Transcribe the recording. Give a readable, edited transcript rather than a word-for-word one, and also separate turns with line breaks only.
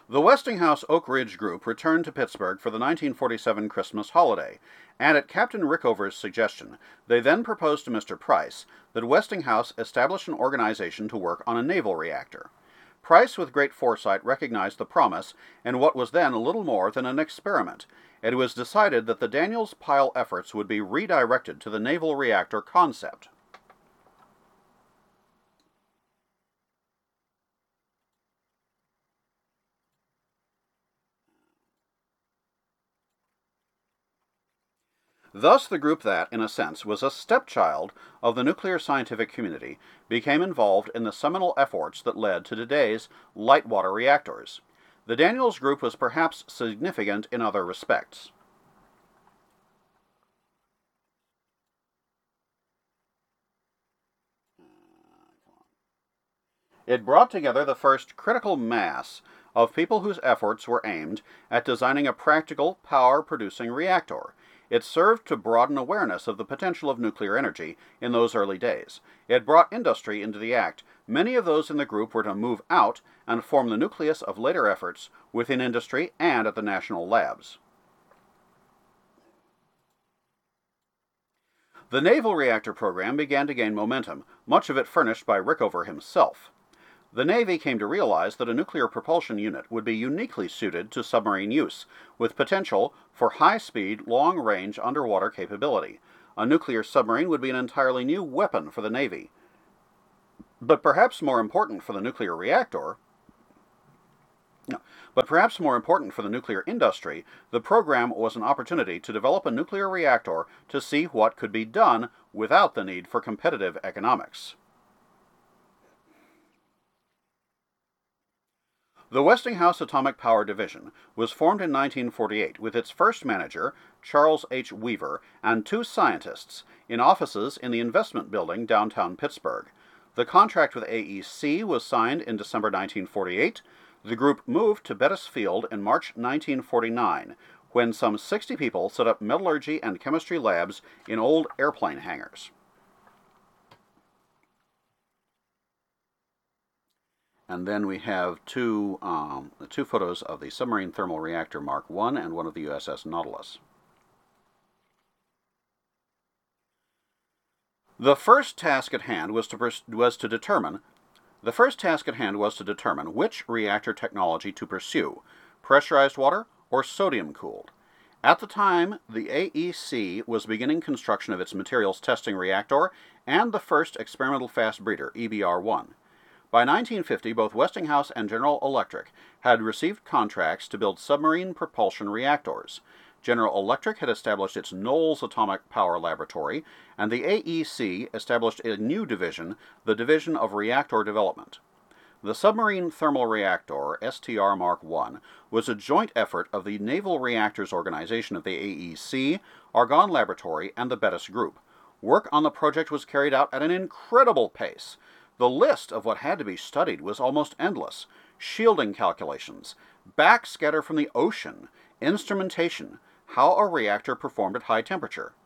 The Westinghouse Oak Ridge Group returned to Pittsburgh for the 1947 Christmas holiday, and at Captain Rickover's suggestion, they then proposed to Mr. Price that Westinghouse establish an organization to work on a naval reactor. Price, with great foresight, recognized the promise in what was then little more than an experiment. It was decided that the Daniels Pile efforts would be redirected to the naval reactor concept. Thus, the group that, in a sense, was a stepchild of the nuclear scientific community became involved in the seminal efforts that led to today's light water reactors. The Daniels Group was perhaps significant in other respects. It brought together the first critical mass of people whose efforts were aimed at designing a practical, power-producing reactor. It served to broaden awareness of the potential of nuclear energy in those early days. It brought industry into the act. Many of those in the group were to move out and form the nucleus of later efforts within industry and at the national labs. The naval reactor program began to gain momentum, much of it furnished by Rickover himself. The Navy came to realize that a nuclear propulsion unit would be uniquely suited to submarine use, with potential for high-speed, long-range underwater capability. A nuclear submarine would be an entirely new weapon for the Navy. But perhaps more important for the nuclear industry, the program was an opportunity to develop a nuclear reactor to see what could be done without the need for competitive economics. The Westinghouse Atomic Power Division was formed in 1948 with its first manager, Charles H. Weaver, and 2 scientists in offices in the investment building downtown Pittsburgh. The contract with AEC was signed in December 1948. The group moved to Bettis Field in March 1949, when some 60 people set up metallurgy and chemistry labs in old airplane hangars. And then we have two photos of the submarine thermal reactor Mark I and one of the USS Nautilus. The first task at hand was to determine which reactor technology to pursue, pressurized water or sodium-cooled. At the time, the AEC was beginning construction of its materials testing reactor and the first experimental fast breeder, EBR-1. By 1950, both Westinghouse and General Electric had received contracts to build submarine propulsion reactors. General Electric had established its Knowles Atomic Power Laboratory, and the AEC established a new division, the Division of Reactor Development. The Submarine Thermal Reactor, STR Mark I, was a joint effort of the Naval Reactors Organization of the AEC, Argonne Laboratory, and the Bettis Group. Work on the project was carried out at an incredible pace. The list of what had to be studied was almost endless. Shielding calculations, backscatter from the ocean, instrumentation, how a reactor performed at high temperature.